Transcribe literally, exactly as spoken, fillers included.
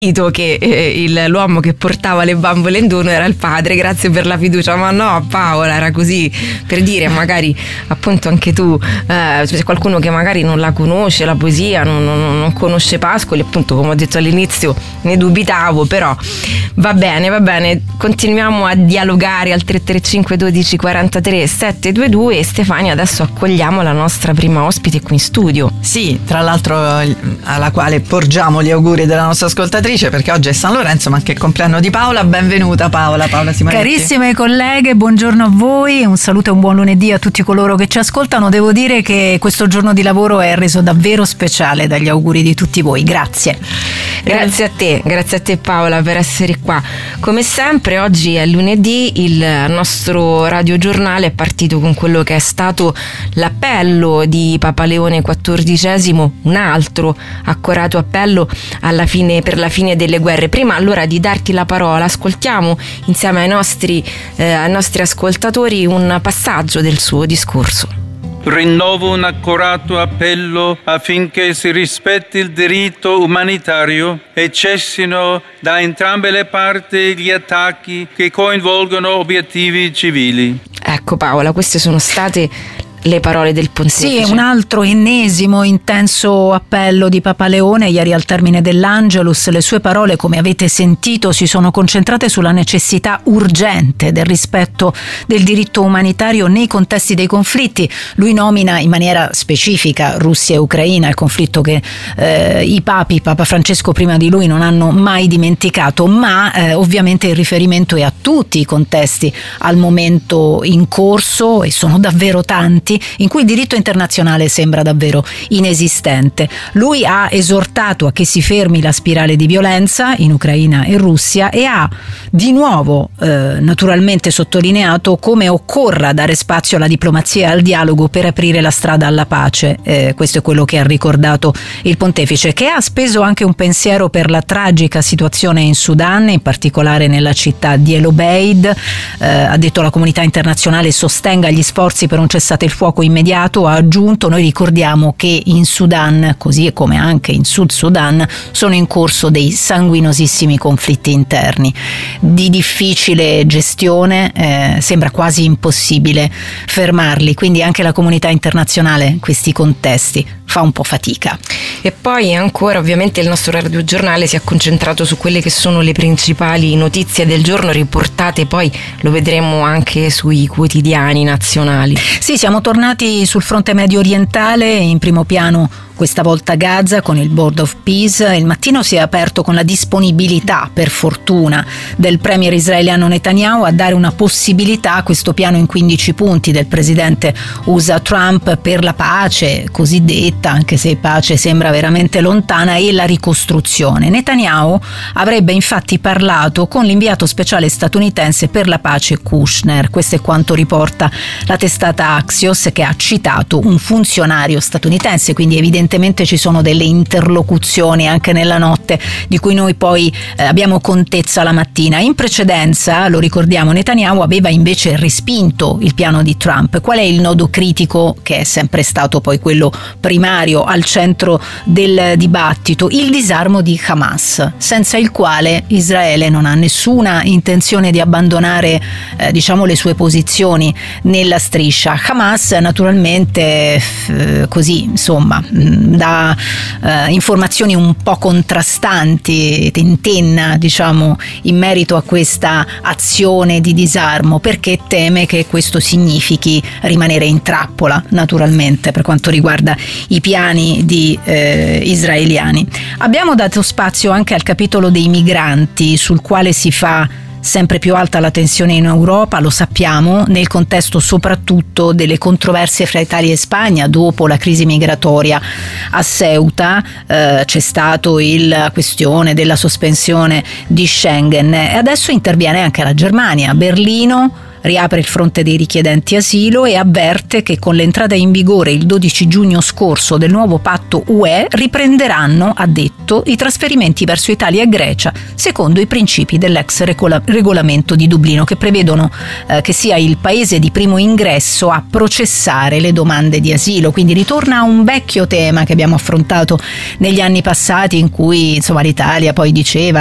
che eh, il, l'uomo che portava le bambole in dono era il padre, grazie per la fiducia. Ma no, Paola, era così, per dire, magari appunto anche tu, eh, c'è qualcuno che magari non la conosce la poesia, non, non, non conosce Pascoli, appunto, come ho detto all'inizio ne dubitavo, però va bene, va bene, continuiamo a dialogare al tre tre cinque dodici quarantatré settecentoventidue. E Stefania, adesso accogliamo la nostra prima ospite qui in studio. Sì, tra l'altro alla quale porgiamo gli auguri della nostra ascoltatrice, perché oggi è San Lorenzo, ma anche il compleanno di Paola. Benvenuta Paola, Paola Simonetti. Carissime colleghe, buongiorno a voi, un saluto e un buon lunedì a tutti coloro che ci ascoltano. Devo dire che questo giorno di lavoro è reso davvero speciale dagli auguri di tutti voi, grazie. Grazie a te, grazie a te Paola per essere qua. Come sempre oggi è lunedì, il nostro radiogiornale è partito con quello che è stato l'appello di Papa Leone quattordicesimo, un altro accorato appello alla fine, per la fine delle guerre. Prima allora di darti la parola, ascoltiamo insieme ai nostri, eh, ai nostri ascoltatori un passaggio del suo discorso. Rinnovo un accorato appello affinché si rispetti il diritto umanitario e cessino da entrambe le parti gli attacchi che coinvolgono obiettivi civili. Ecco Paola, queste sono state le parole del pontefice. Sì, un altro ennesimo intenso appello di Papa Leone ieri al termine dell'Angelus. Le sue parole, come avete sentito, si sono concentrate sulla necessità urgente del rispetto del diritto umanitario nei contesti dei conflitti. Lui nomina in maniera specifica Russia e Ucraina, il conflitto che eh, i papi, Papa Francesco prima di lui, non hanno mai dimenticato, ma eh, ovviamente il riferimento è a tutti i contesti al momento in corso, e sono davvero tanti, in cui il diritto internazionale sembra davvero inesistente. Lui ha esortato a che si fermi la spirale di violenza in Ucraina e Russia e ha di nuovo eh, naturalmente sottolineato come occorra dare spazio alla diplomazia e al dialogo per aprire la strada alla pace. Eh, questo è quello che ha ricordato il pontefice, che ha speso anche un pensiero per la tragica situazione in Sudan, in particolare nella città di El Obeid. Eh, ha detto la comunità internazionale sostenga gli sforzi per un cessate il fuoco immediato. Ha aggiunto: noi ricordiamo che in Sudan, così come anche in Sud Sudan, sono in corso dei sanguinosissimi conflitti interni di difficile gestione, eh, sembra quasi impossibile fermarli, quindi anche la comunità internazionale in questi contesti fa un po' fatica. E poi ancora ovviamente il nostro radiogiornale si è concentrato su quelle che sono le principali notizie del giorno, riportate poi, lo vedremo, anche sui quotidiani nazionali. Sì, siamo tornati sul fronte medio orientale, in primo piano questa volta Gaza con il Board of Peace. Il mattino si è aperto con la disponibilità, per fortuna, del premier israeliano Netanyahu a dare una possibilità a questo piano in quindici punti del presidente U S A Trump per la pace cosiddetta, anche se pace sembra veramente lontana, e la ricostruzione. Netanyahu avrebbe infatti parlato con l'inviato speciale statunitense per la pace Kushner. Questo è quanto riporta la testata Axios, che ha citato un funzionario statunitense, quindi evidentemente ci sono delle interlocuzioni anche nella notte di cui noi poi eh, abbiamo contezza la mattina. In precedenza, lo ricordiamo, Netanyahu aveva invece respinto il piano di Trump. Qual è il nodo critico, che è sempre stato poi quello primario al centro del dibattito? Il disarmo di Hamas, senza il quale Israele non ha nessuna intenzione di abbandonare eh, diciamo le sue posizioni nella striscia. Hamas naturalmente eh, così insomma da eh, informazioni un po' contrastanti, tentenna diciamo in merito a questa azione di disarmo, perché teme che questo significhi rimanere in trappola naturalmente per quanto riguarda i piani di eh, israeliani. Abbiamo dato spazio anche al capitolo dei migranti, sul quale si fa sempre più alta la tensione in Europa, lo sappiamo, nel contesto soprattutto delle controversie fra Italia e Spagna dopo la crisi migratoria a Ceuta. Eh, c'è stato il, la questione della sospensione di Schengen e adesso interviene anche la Germania. Berlino riapre il fronte dei richiedenti asilo e avverte che con l'entrata in vigore il dodici giugno scorso del nuovo patto U E riprenderanno, ha detto, i trasferimenti verso Italia e Grecia secondo i principi dell'ex regola- regolamento di Dublino, che prevedono eh, che sia il paese di primo ingresso a processare le domande di asilo. Quindi ritorna a un vecchio tema che abbiamo affrontato negli anni passati, in cui insomma l'Italia poi diceva